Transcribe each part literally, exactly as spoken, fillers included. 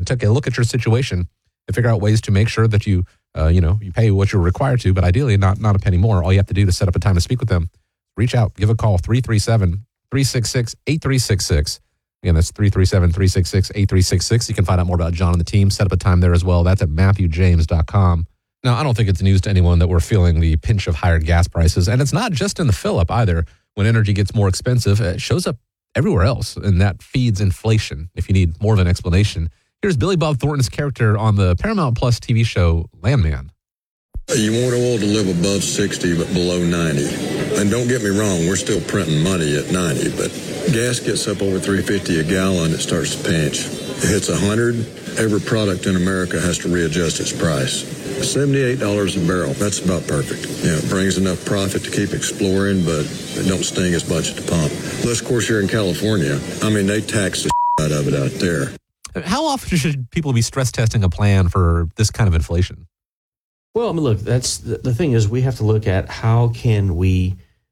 take a look at your situation and figure out ways to make sure that you, uh, you know, you pay what you're required to, but ideally not, not a penny more. All you have to do to set up a time to speak with them, reach out, give a call, three three seven, three six six, eight three six six. Again, that's three three seven, three six six, eight three six six. You can find out more about John and the team. Set up a time there as well. That's at matthew james dot com. Now, I don't think it's news to anyone that we're feeling the pinch of higher gas prices. And it's not just in the fill-up either. When energy gets more expensive, it shows up everywhere else, and that feeds inflation. If you need more of an explanation, here's Billy Bob Thornton's character on the Paramount Plus T V show Landman. You want oil to live above sixty but below ninety. And don't get me wrong, we're still printing money at ninety, but gas gets up over three fifty a gallon, it starts to pinch. It hits one hundred, every product in America has to readjust its price. seventy-eight dollars a barrel, that's about perfect. You know, it brings enough profit to keep exploring, but it don't sting as much at the pump. Unless, of course, you're in California. I mean, they tax the out of it out there. How often should people be stress testing a plan for this kind of inflation? Well, I mean, look, that's the, the thing is we have to look at how can we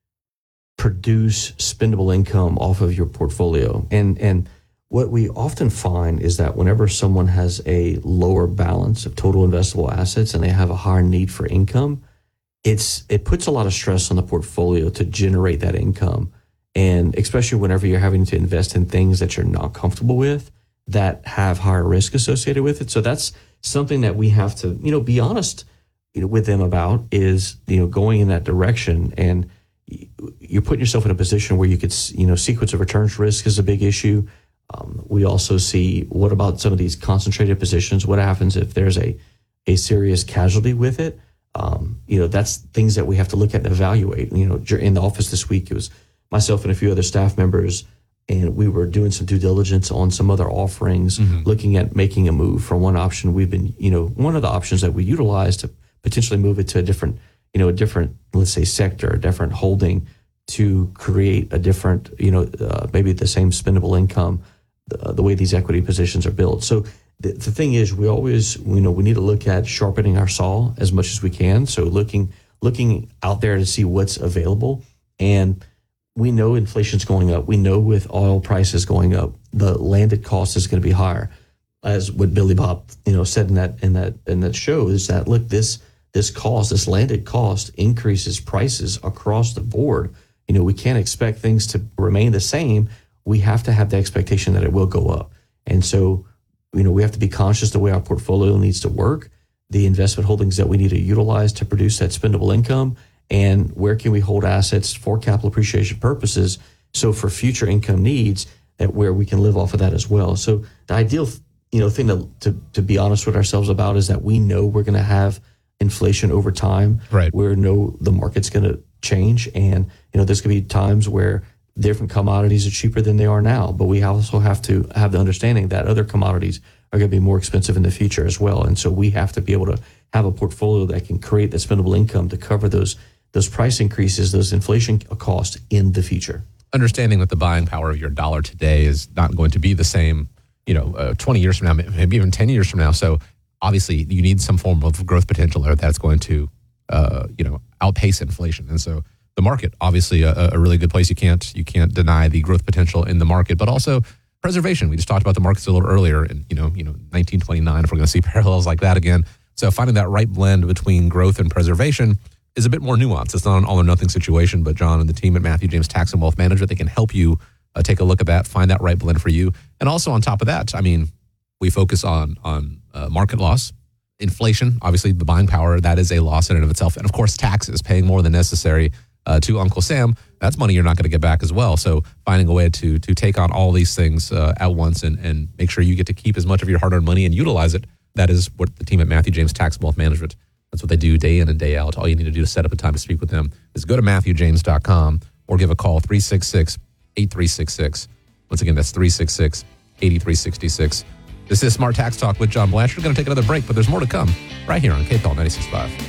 produce spendable income off of your portfolio. And and what we often find is that whenever someone has a lower balance of total investable assets and they have a higher need for income, it's it puts a lot of stress on the portfolio to generate that income. And especially whenever you're having to invest in things that you're not comfortable with that have higher risk associated with it. So that's something that we have to, you know, be honest you know, with them about is, you know, going in that direction. And you're putting yourself in a position where you could, you know, sequence of returns risk is a big issue. Um, we also see what about some of these concentrated positions? What happens if there's a, a serious casualty with it? Um, you know, that's things that we have to look at and evaluate. You know, in the office this week, it was myself and a few other staff members, and we were doing some due diligence on some other offerings, mm-hmm. looking at making a move from one option. We've been, you know, one of the options that we utilize to potentially move it to a different, you know, a different, let's say, sector, a different holding to create a different, you know, uh, maybe the same spendable income, the, the way these equity positions are built. So the, the thing is, we always, you know, we need to look at sharpening our saw as much as we can. So looking, looking out there to see what's available. And we know inflation's going up. We know with oil prices going up, the landed cost is going to be higher. As what Billy Bob, you know, said in that in that in that show is that look, this this cost, this landed cost increases prices across the board. You know, we can't expect things to remain the same. We have to have the expectation that it will go up. And so, you know, we have to be conscious the way our portfolio needs to work, the investment holdings that we need to utilize to produce that spendable income, and where can we hold assets for capital appreciation purposes. So for future income needs, that where we can live off of that as well. So the ideal, you know, thing to, to, to be honest with ourselves about is that we know we're going to have inflation over time. Right. We know the market's going to change, and you know there's going to be times where different commodities are cheaper than they are now, but we also have to have the understanding that other commodities are going to be more expensive in the future as well. And so we have to be able to have a portfolio that can create that spendable income to cover those those price increases, those inflation costs in the future. Understanding that the buying power of your dollar today is not going to be the same, you know, uh, twenty years from now, maybe even ten years from now. So obviously you need some form of growth potential there that's going to, uh, you know, outpace inflation. And so the market, obviously a, a really good place. You can't, you can't deny the growth potential in the market, but also preservation. We just talked about the markets a little earlier, and, you know, you know, nineteen twenty-nine, if we're going to see parallels like that again. So finding that right blend between growth and preservation is a bit more nuanced. It's not an all or nothing situation, but John and the team at Matthew James Tax and Wealth Management, they can help you uh, take a look at that, find that right blend for you. And also on top of that, I mean, we focus on on uh, market loss, inflation, obviously the buying power, that is a loss in and of itself. And of course, taxes, paying more than necessary uh, to Uncle Sam, that's money you're not going to get back as well. So finding a way to to take on all these things uh, at once and, and make sure you get to keep as much of your hard-earned money and utilize it, that is what the team at Matthew James Tax and Wealth Management, that's what they do day in and day out. All you need to do to set up a time to speak with them is go to matthew james dot com or give a call, three six six, eight three six six. Once again, that's three six six, eight three six six. This is Smart Tax Talk with John Blanchard. We're going to take another break, but there's more to come right here on K P L ninety-six point five.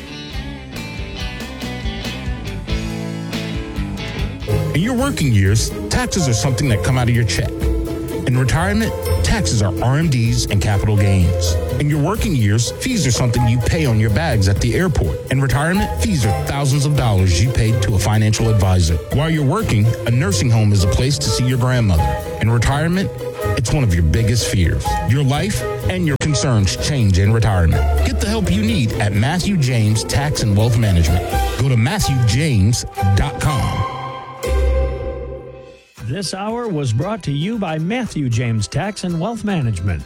In your working years, taxes are something that come out of your check. In retirement, taxes are R M Ds and capital gains. In your working years, fees are something you pay on your bags at the airport. In retirement, fees are thousands of dollars you paid to a financial advisor. While you're working, a nursing home is a place to see your grandmother. In retirement, It's one of your biggest fears. Your life and your concerns change in retirement. Get the help you need at Matthew James Tax and Wealth Management. Go to matthew james dot com. This hour was brought to you by Matthew James Tax and Wealth Management.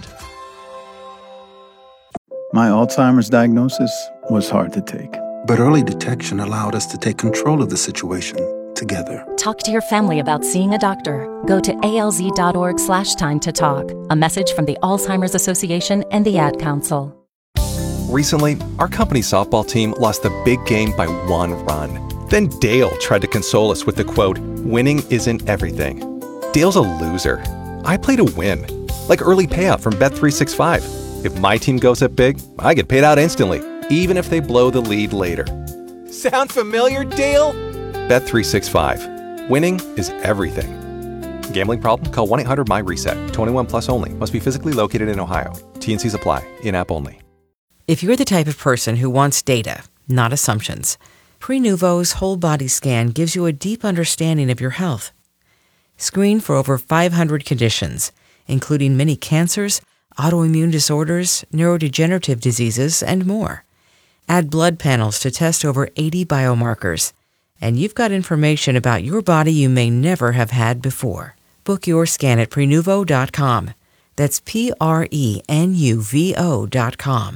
My Alzheimer's diagnosis was hard to take. But early detection allowed us to take control of the situation together. Talk to your family about seeing a doctor. Go to alz.org slash time to talk. A message from the Alzheimer's Association and the Ad Council. Recently, our company softball team lost the big game by one run. Then Dale tried to console us with the quote, "Winning isn't everything." Dale's a loser. I play to win. Like early payout from Bet three sixty-five. If my team goes up big, I get paid out instantly, even if they blow the lead later. Sound familiar, Dale? Bet three sixty-five. Winning is everything. Gambling problem? Call one eight hundred M Y reset. twenty-one plus only. Must be physically located in Ohio. T N Cs apply. In-app only. If you're the type of person who wants data, not assumptions, Prenuvo's whole body scan gives you a deep understanding of your health. Screen for over five hundred conditions, including many cancers, autoimmune disorders, neurodegenerative diseases, and more. Add blood panels to test over eighty biomarkers, and you've got information about your body you may never have had before. Book your scan at prenuvo dot com. That's P R E N U V O dot com.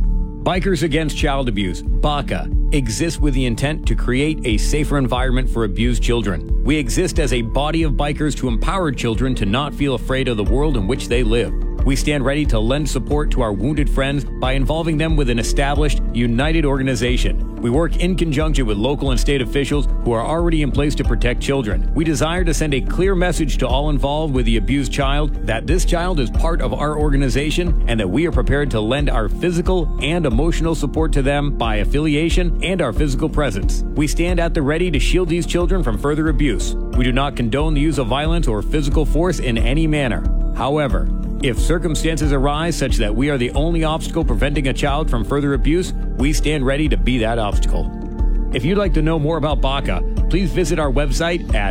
Bikers Against Child Abuse, B A C A, exists with the intent to create a safer environment for abused children. We exist as a body of bikers to empower children to not feel afraid of the world in which they live. We stand ready to lend support to our wounded friends by involving them with an established, united organization. We work in conjunction with local and state officials who are already in place to protect children. We desire to send a clear message to all involved with the abused child that this child is part of our organization and that we are prepared to lend our physical and emotional support to them by affiliation and our physical presence. We stand at the ready to shield these children from further abuse. We do not condone the use of violence or physical force in any manner. However, if circumstances arise such that we are the only obstacle preventing a child from further abuse, we stand ready to be that obstacle. If you'd like to know more about B A C A, please visit our website at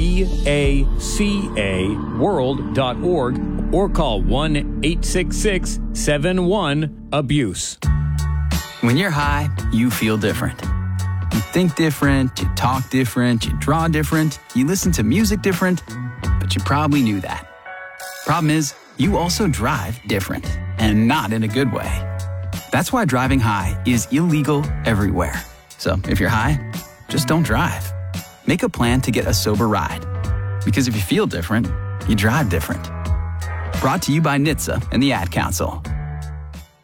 baca world dot org or call one eight six six seven one abuse. When you're high, you feel different. You think different, you talk different, you draw different, you listen to music different, but you probably knew that. Problem is, you also drive different, and not in a good way. That's why driving high is illegal everywhere. So if you're high, just don't drive. Make a plan to get a sober ride. Because if you feel different, you drive different. Brought to you by N H T S A and the Ad Council.